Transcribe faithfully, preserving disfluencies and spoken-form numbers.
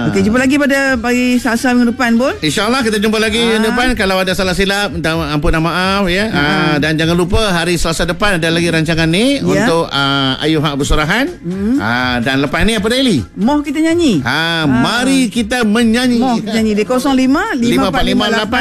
Okey, jumpa lagi pada pagi Selasa minggu depan pun. InsyaAllah kita jumpa lagi ha. minggu depan. Kalau ada salah silap, minta ampun dan maaf ya. ha. uh, Dan jangan lupa hari Selasa depan ada lagi rancangan ni ya. Untuk uh, Ayuh Hak Bersurahan. hmm. uh, Dan lepas ni apa Daily? Moh kita nyanyi. ha, ha. Mari kita menyanyi. Moh kita nyanyi di kosong lima lima empat lima lapan